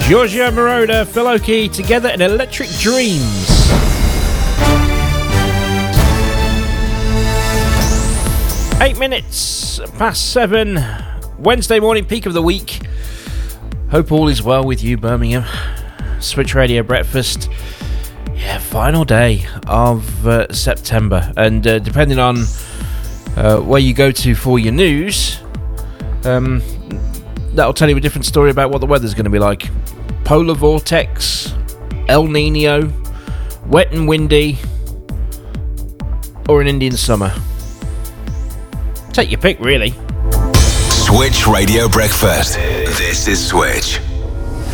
Giorgio Moroder, Phil Oakey, together in Electric Dreams. Eight minutes past 7, Wednesday morning, peak of the week. Hope all is well with you, Birmingham. Switch Radio Breakfast. Yeah, final day of September. And depending on where you go to for your news, that'll tell you a different story about what the weather's going to be like. Polar vortex, El Nino, wet and windy, or an Indian summer. Take your pick, really. Switch Radio Breakfast. This is Switch.